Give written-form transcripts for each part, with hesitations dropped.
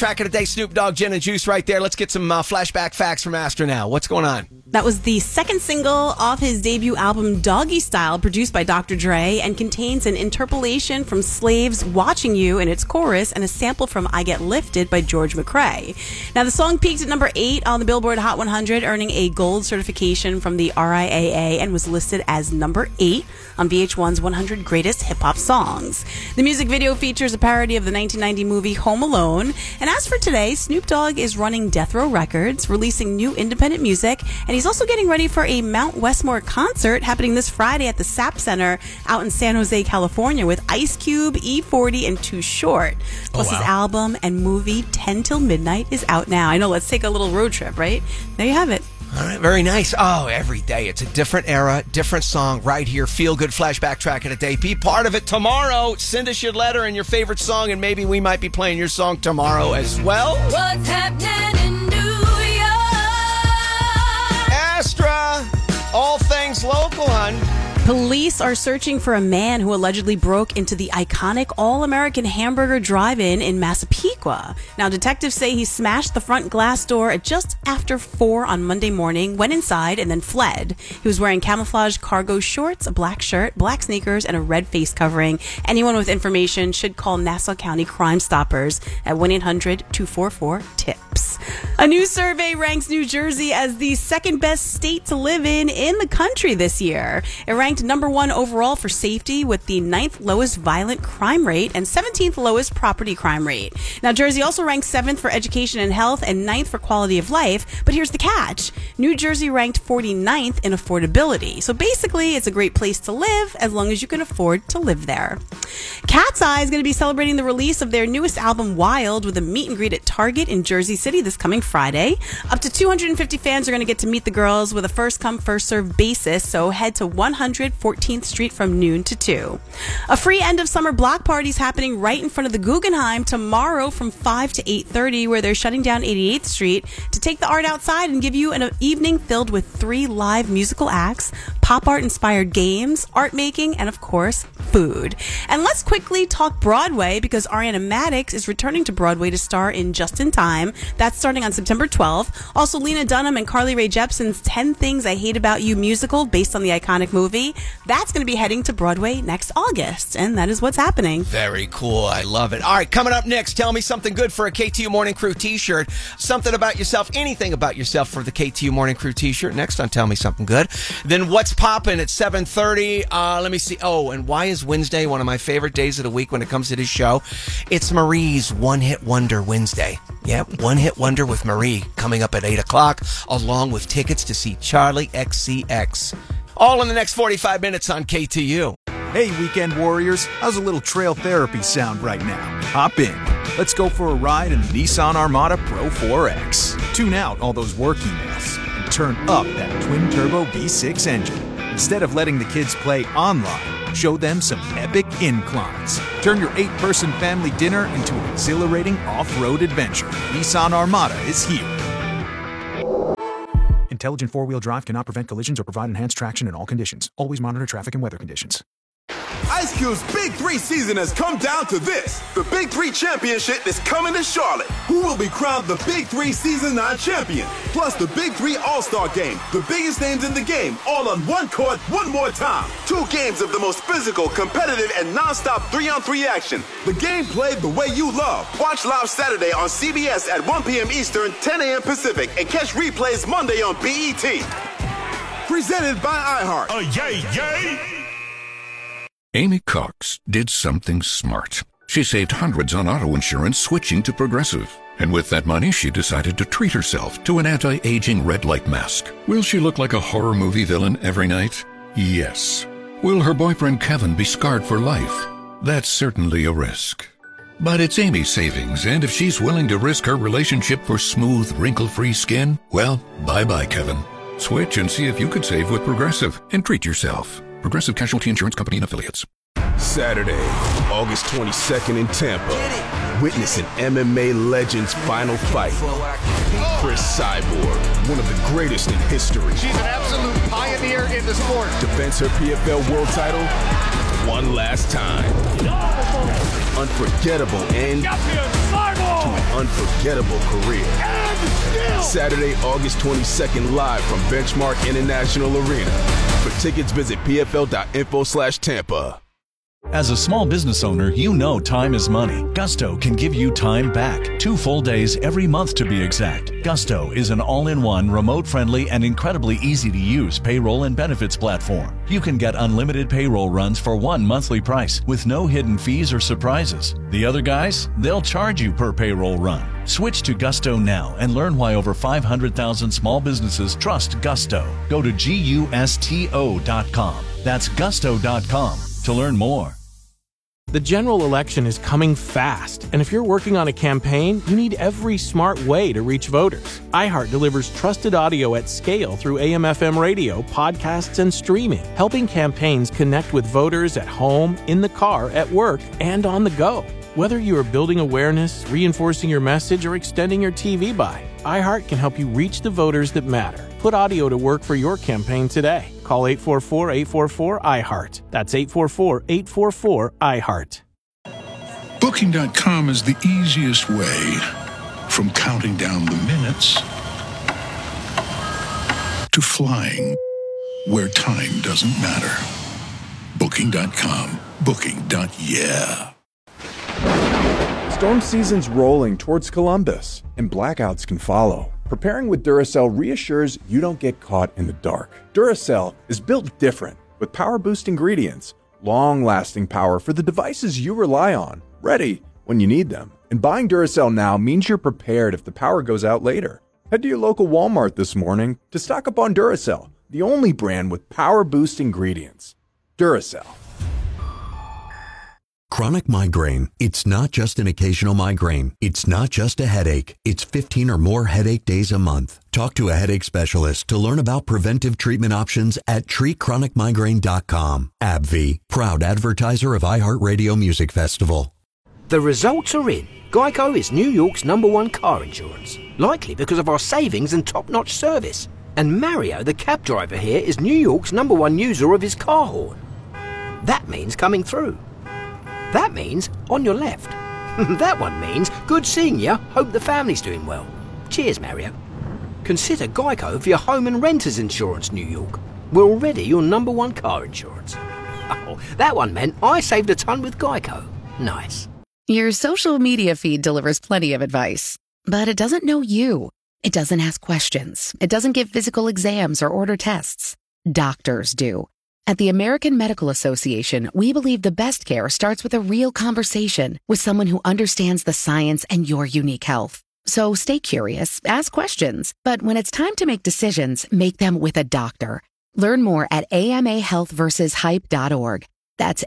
track of the day, Snoop Dogg, Gin and Juice right there. Let's get some flashback facts from Astra now. What's going on? That was the second single off his debut album, Doggy Style, produced by Dr. Dre, and contains an interpolation from Slave's Watching You in its chorus and a sample from I Get Lifted by George McCrae. Now, the song peaked at number 8 on the Billboard Hot 100, earning a gold certification from the RIAA, and was listed as number 8 on VH1's 100 Greatest Hip-Hop Songs. The music video features a parody of the 1990 movie Home Alone. And as for today, Snoop Dogg is running Death Row Records, releasing new independent music, and he's also getting ready for a Mount Westmore concert happening this Friday at the SAP Center out in San Jose, California, with Ice Cube, E40, and Too Short. Plus, his album and movie 10 Till Midnight is out now. I know, let's take a little road trip, right? There you have it. All right, very nice. Oh, every day. It's a different era, different song right here. Feel good flashback track of the day. Be part of it tomorrow. Send us your letter and your favorite song, and maybe we might be playing your song tomorrow as well. What's happening in New York? Astra, all things local, hon. Police are searching for a man who allegedly broke into the iconic All-American Hamburger Drive-In in Massapequa. Now, detectives say he smashed the front glass door at just after 4 on Monday morning, went inside, and then fled. He was wearing camouflage cargo shorts, a black shirt, black sneakers, and a red face covering. Anyone with information should call Nassau County Crime Stoppers at 1-800-244-TIPS. A new survey ranks New Jersey as the second best state to live in the country this year. It ranked number 1 overall for safety with the 9th lowest violent crime rate and 17th lowest property crime rate. Now, Jersey also ranks 7th for education and health and 9th for quality of life. But here's the catch. New Jersey ranked 49th in affordability. So basically, it's a great place to live as long as you can afford to live there. Cat's Eye is going to be celebrating the release of their newest album, Wild, with a meet and greet at Target in Jersey City this coming Friday. Up to 250 fans are going to get to meet the girls with a first-come, first-served basis, so head to 114th Street from noon to 2. A free end-of-summer block party is happening right in front of the Guggenheim tomorrow from 5 to 8:30, where they're shutting down 88th Street to take the art outside and give you an evening filled with 3 live musical acts, pop art-inspired games, art making, and of course, food. And let's quickly talk Broadway, because Ariana Madix is returning to Broadway to star in Just in Time. That's starting on September 12th. Also, Lena Dunham and Carly Rae Jepsen's 10 Things I Hate About You musical, based on the iconic movie, that's going to be heading to Broadway next August. And that is what's happening. Very cool. I love it. All right, coming up next, tell me something good for a KTU Morning Crew t-shirt. Something about yourself, anything about yourself for the KTU Morning Crew t-shirt. Next on Tell Me Something Good. Then what's popping at 7:30? Let me see. Oh, and why is Wednesday one of my favorite days of the week when it comes to this show? It's Marie's One Hit Wonder Wednesday. Yep, One Hit Wonder with Marie coming up at 8 o'clock, along with tickets to see Charlie XCX. All in the next 45 minutes on KTU. Hey, weekend warriors, how's a little trail therapy sound right now? Hop in. Let's go for a ride in the Nissan Armada Pro 4X. Tune out all those work emails and turn up that twin-turbo V6 engine. Instead of letting the kids play online, show them some epic inclines. Turn your 8-person family dinner into an exhilarating off-road adventure. Nissan Armada is here. Intelligent four-wheel drive cannot prevent collisions or provide enhanced traction in all conditions. Always monitor traffic and weather conditions. Ice Cube's Big 3 season has come down to this. The Big 3 Championship is coming to Charlotte. Who will be crowned the Big 3 Season 9 champion? Plus the Big 3 All-Star Game. The biggest names in the game, all on one court, one more time. 2 games of the most physical, competitive, and non-stop 3-on-3 action. The game played the way you love. Watch live Saturday on CBS at 1 p.m. Eastern, 10 a.m. Pacific, and catch replays Monday on BET. Presented by iHeart. Yay, yay! Amy Cox did something smart. She saved hundreds on auto insurance switching to Progressive. And with that money, she decided to treat herself to an anti-aging red light mask. Will she look like a horror movie villain every night? Yes. Will her boyfriend Kevin be scarred for life? That's certainly a risk. But it's Amy's savings, and if she's willing to risk her relationship for smooth, wrinkle-free skin, well, bye-bye, Kevin. Switch and see if you could save with Progressive and treat yourself. Progressive Casualty Insurance Company and Affiliates. Saturday, August 22nd in Tampa. Witness an MMA legend's final fight. Chris Cyborg, one of the greatest in history. She's an absolute pioneer in the sport. Defends her PFL world title one last time. Unforgettable end to an unforgettable career. Saturday, August 22nd, live from Benchmark International Arena. For tickets, visit pfl.info/Tampa. As a small business owner, you know time is money. Gusto can give you time back. 2 full days every month to be exact. Gusto is an all-in-one, remote-friendly, and incredibly easy-to-use payroll and benefits platform. You can get unlimited payroll runs for one monthly price with no hidden fees or surprises. The other guys, they'll charge you per payroll run. Switch to Gusto now and learn why over 500,000 small businesses trust Gusto. Go to GUSTO.com. That's Gusto.com to learn more. The general election is coming fast, and if you're working on a campaign, you need every smart way to reach voters. iHeart delivers trusted audio at scale through AM/FM radio, podcasts, and streaming, helping campaigns connect with voters at home, in the car, at work, and on the go. Whether you are building awareness, reinforcing your message, or extending your TV buy, iHeart can help you reach the voters that matter. Put audio to work for your campaign today. Call 844-844-iHeart. That's 844-844-iHeart. Booking.com is the easiest way from counting down the minutes to flying where time doesn't matter. Booking.com. Booking.yeah. Storm season's rolling towards Columbus, and blackouts can follow. Preparing with Duracell reassures you don't get caught in the dark. Duracell is built different, with power-boost ingredients, long-lasting power for the devices you rely on, ready when you need them. And buying Duracell now means you're prepared if the power goes out later. Head to your local Walmart this morning to stock up on Duracell, the only brand with power-boost ingredients. Duracell. Chronic migraine. It's not just an occasional migraine. It's not just a headache. It's 15 or more headache days a month. Talk to a headache specialist to learn about preventive treatment options at treatchronicmigraine.com. AbbVie, proud advertiser of iHeartRadio Music Festival. The results are in. Geico is New York's #1 car insurance, likely because of our savings and top-notch service. And Mario, the cab driver here, is New York's #1 user of his car horn. That means coming through. That means on your left. That one means good seeing you. Hope the family's doing well. Cheers, Mario. Consider Geico for your home and renter's insurance, New York. We're already your #1 car insurance. Oh, that one meant I saved a ton with Geico. Nice. Your social media feed delivers plenty of advice, but it doesn't know you. It doesn't ask questions. It doesn't give physical exams or order tests. Doctors do. At the American Medical Association, we believe the best care starts with a real conversation with someone who understands the science and your unique health. So stay curious, ask questions, but when it's time to make decisions, make them with a doctor. Learn more at amahealthversushype.org. That's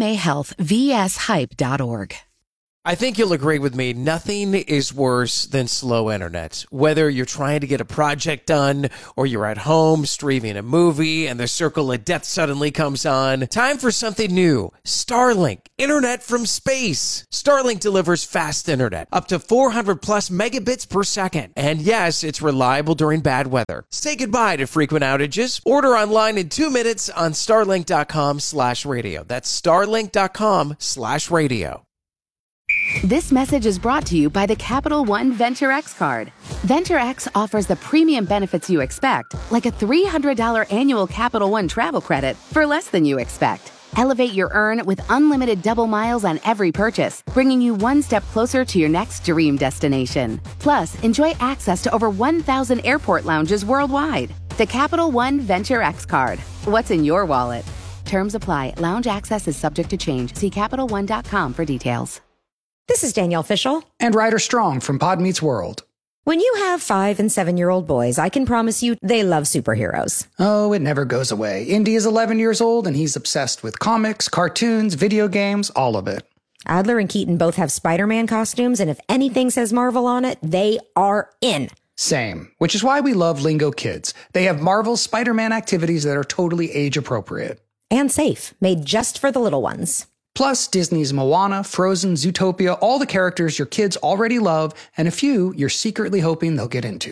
amahealthvshype.org. I think you'll agree with me, nothing is worse than slow internet. Whether you're trying to get a project done or you're at home streaming a movie and the circle of death suddenly comes on, time for something new. Starlink, internet from space. Starlink delivers fast internet, up to 400 plus megabits per second. And yes, it's reliable during bad weather. Say goodbye to frequent outages. Order online in 2 minutes on starlink.com/radio. That's starlink.com/radio. This message is brought to you by the Capital One Venture X card. Venture X offers the premium benefits you expect, like a $300 annual Capital One travel credit for less than you expect. Elevate your earn with unlimited double miles on every purchase, bringing you one step closer to your next dream destination. Plus, enjoy access to over 1,000 airport lounges worldwide. The Capital One Venture X card. What's in your wallet? Terms apply. Lounge access is subject to change. See CapitalOne.com for details. This is Danielle Fishel. And Ryder Strong from Pod Meets World. When you have 5- and 7-year-old boys, I can promise you they love superheroes. Oh, it never goes away. Indy is 11 years old and he's obsessed with comics, cartoons, video games, all of it. Adler and Keaton both have Spider-Man costumes, and if anything says Marvel on it, they are in. Same, which is why we love Lingo Kids. They have Marvel's Spider-Man activities that are totally age-appropriate. And safe, made just for the little ones. Plus, Disney's Moana, Frozen, Zootopia, all the characters your kids already love, and a few you're secretly hoping they'll get into.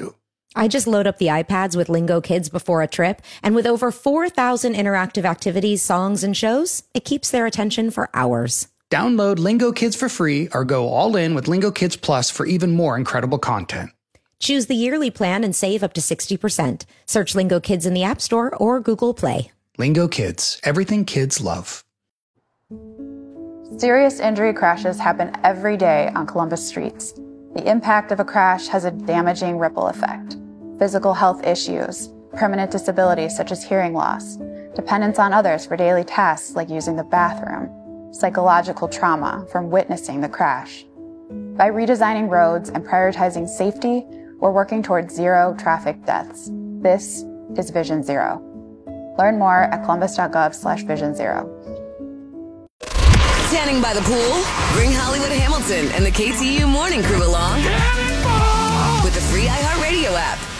I just load up the iPads with Lingo Kids before a trip, and with over 4,000 interactive activities, songs, and shows, it keeps their attention for hours. Download Lingo Kids for free or go all in with Lingo Kids Plus for even more incredible content. Choose the yearly plan and save up to 60%. Search Lingo Kids in the App Store or Google Play. Lingo Kids, everything kids love. Serious injury crashes happen every day on Columbus streets. The impact of a crash has a damaging ripple effect. Physical health issues, permanent disabilities such as hearing loss, dependence on others for daily tasks like using the bathroom, psychological trauma from witnessing the crash. By redesigning roads and prioritizing safety, we're working towards zero traffic deaths. This is Vision Zero. Learn more at columbus.gov/Vision Zero. Standing by the pool? Bring Hollywood Hamilton and the KTU Morning Crew along with the free iHeartRadio app.